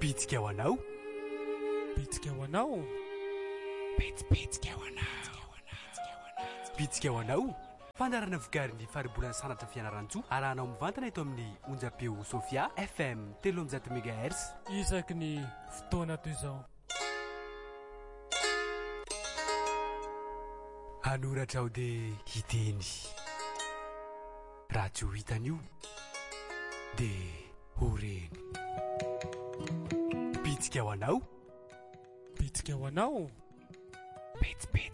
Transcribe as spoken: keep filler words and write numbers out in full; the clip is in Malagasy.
Pitsika ho anao. Pitsika ho anao. Pitsika ho anao. Pitsika ho anao. Fandarana vokarin'ny faribolana sanatra fianaran-tsoa arahanao mivantana eto amin'ny onjapeo Sofia F M telo amby zato mégahertz isaky ny fotoana toy izao. Hanoratra aho dia hiteny. Raha tsy ho hitan'io dia horeny. Pitsika ho anao. Pitsika ho anao. Pitsika